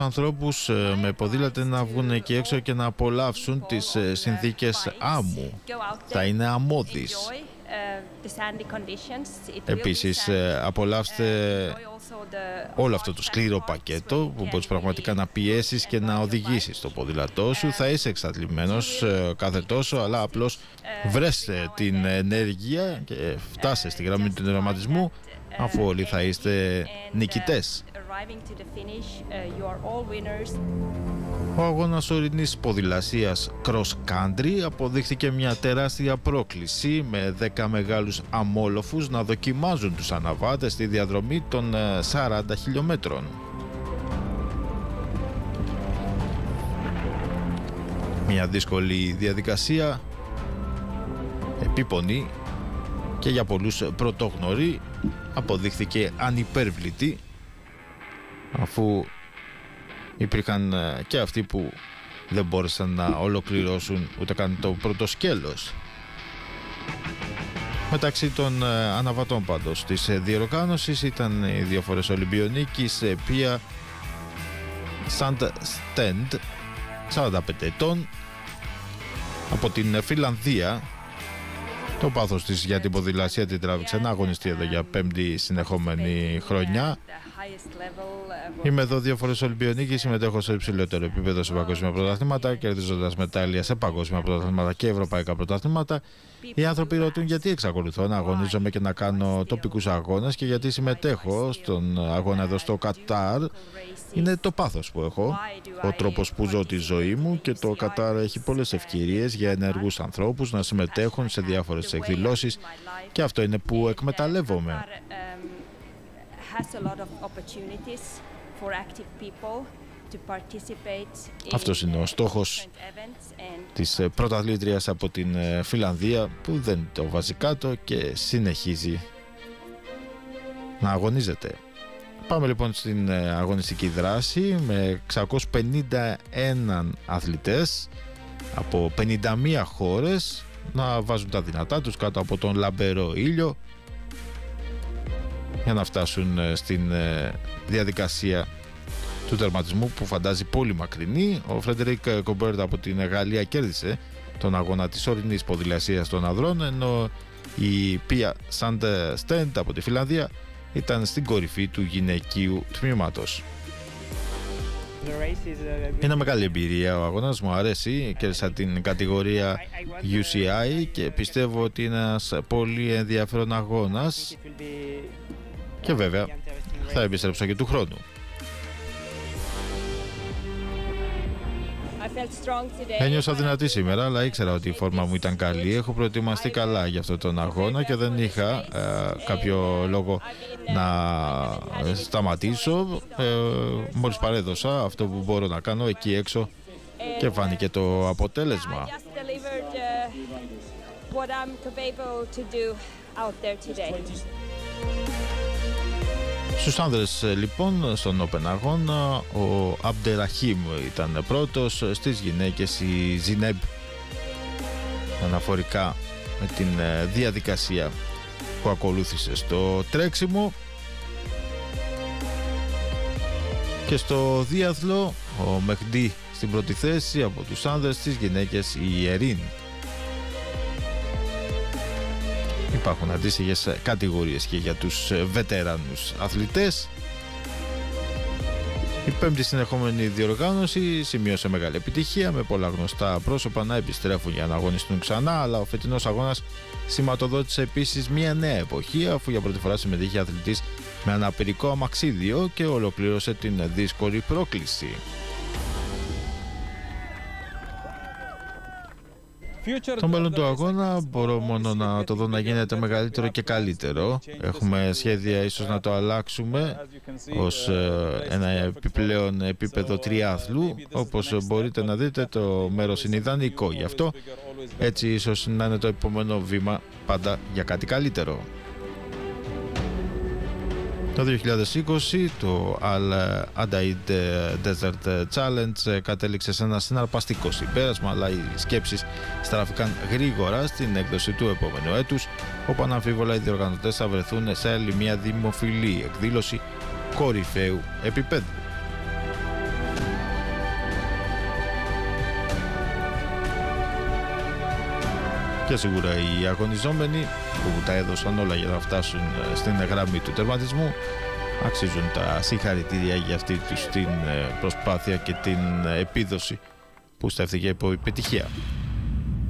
ανθρώπους με ποδήλατα να βγουν εκεί έξω και να απολαύσουν τις συνθήκες άμμου. Θα είναι αμμώδεις. Επίσης απολαύστε όλο αυτό το σκληρό πακέτο που μπορείς πραγματικά να πιέσεις και να οδηγήσεις το ποδήλατό σου. Θα είσαι εξαντλημένος κάθε τόσο, αλλά απλώς βρέστε την ενέργεια και φτάσε στη γραμμή του τερματισμού, αφού όλοι θα είστε νικητές. Ο αγώνας ορεινής ποδηλασίας cross country αποδείχθηκε μια τεράστια πρόκληση, με 10 μεγάλους αμόλοφους να δοκιμάζουν τους αναβάτες στη διαδρομή των 40 χιλιόμετρων. Μια δύσκολη διαδικασία, επίπονη και για πολλούς πρωτόγνωρη, αποδείχθηκε ανυπέρβλητη, αφού υπήρχαν και αυτοί που δεν μπόρεσαν να ολοκληρώσουν ούτε καν το πρώτο σκέλος. Μεταξύ των αναβατών πάντως της διοργάνωσης ήταν η δύο φορές Ολυμπιονίκης Πία Σαντστέντ, 45 ετών, από την Φιλανδία. Το πάθος της για την ποδηλασία την τράβηξε να αγωνιστεί εδώ για 5η συνεχόμενη χρονιά. Είμαι εδώ δύο φορές Ολυμπιονίκη, συμμετέχω σε υψηλότερο επίπεδο σε παγκόσμια πρωταθλήματα, κερδίζοντας μετάλλια σε παγκόσμια πρωταθλήματα και ευρωπαϊκά πρωταθλήματα. Οι άνθρωποι ρωτούν γιατί εξακολουθώ να αγωνίζομαι και να κάνω τοπικούς αγώνες και γιατί συμμετέχω στον αγώνα εδώ στο Κατάρ. Είναι το πάθος που έχω, ο τρόπος που ζω τη ζωή μου, και το Κατάρ έχει πολλές ευκαιρίες για ενεργούς ανθρώπους να συμμετέχουν σε διάφορες εκδηλώσεις και αυτό είναι που εκμεταλλεύομαι. Αυτός είναι ο στόχος της πρωταθλήτριας από την Φιλανδία, που δεν το βάζει κάτω και συνεχίζει να αγωνίζεται. Πάμε λοιπόν στην αγωνιστική δράση με 651 αθλητές από 51 χώρες να βάζουν τα δυνατά τους κάτω από τον λαμπερό ήλιο για να φτάσουν στην διαδικασία του τερματισμού, που φαντάζει πολύ μακρινή. Ο Φρέντερικ Κομπέρτ από την Γαλλία κέρδισε τον αγώνα της ορεινής ποδηλασίας των ανδρών, ενώ η Πία Σαντστέντ από τη Φιλανδία ήταν στην κορυφή του γυναικείου τμήματος. Είναι μεγάλη εμπειρία ο αγώνας, μου αρέσει, κέρδισα την κατηγορία UCI και πιστεύω ότι είναι ένας πολύ ενδιαφέρον αγώνας και βέβαια θα επιστρέψω και του χρόνου. Ένιωσα δυνατή σήμερα, αλλά ήξερα ότι η φόρμα μου ήταν καλή. Έχω προετοιμαστεί καλά για αυτόν τον αγώνα και δεν είχα κάποιο λόγο να σταματήσω. Μόλις παρέδωσα αυτό που μπορώ να κάνω εκεί έξω και φάνηκε το αποτέλεσμα. Στους άνδρες λοιπόν στον Open αγώνα ο Αμπτεραχίμ ήταν πρώτος, στις γυναίκες η Ζινέμπ, αναφορικά με την διαδικασία που ακολούθησε στο τρέξιμο. Και στο διάθλο ο Μεχντή στην πρώτη θέση από τους άνδρες, στις γυναίκες η Ερήν. Υπάρχουν αντίστοιχες κατηγορίες και για τους βετεράνους αθλητές. Η πέμπτη συνεχόμενη διοργάνωση σημείωσε μεγάλη επιτυχία, με πολλά γνωστά πρόσωπα να επιστρέφουν για να αγωνιστούν ξανά, αλλά ο φετινός αγώνας σηματοδότησε επίσης μια νέα εποχή, αφού για πρώτη φορά συμμετείχε αθλητής με αναπηρικό αμαξίδιο και ολοκλήρωσε την δύσκολη πρόκληση. Το μέλλον του αγώνα μπορώ μόνο να το δω να γίνεται μεγαλύτερο και καλύτερο. Έχουμε σχέδια ίσως να το αλλάξουμε ως ένα επιπλέον επίπεδο τριάθλου. Όπως μπορείτε να δείτε, το μέρος είναι ιδανικό γι' αυτό. Έτσι ίσως να είναι το επόμενο βήμα πάντα για κάτι καλύτερο. Το 2020 το Al Adaid Desert Challenge κατέληξε σε ένα συναρπαστικό συμπέρασμα, αλλά οι σκέψεις στράφηκαν γρήγορα στην έκδοση του επόμενου έτους, όπου αναμφίβολα οι διοργανωτές θα βρεθούν σε άλλη μια δημοφιλή εκδήλωση κορυφαίου επίπεδου. Και σίγουρα οι αγωνιζόμενοι που τα έδωσαν όλα για να φτάσουν στην γραμμή του τερματισμού αξίζουν τα συγχαρητήρια για αυτή τους την προσπάθεια και την επίδοση που στέφθηκε υπό επιτυχία.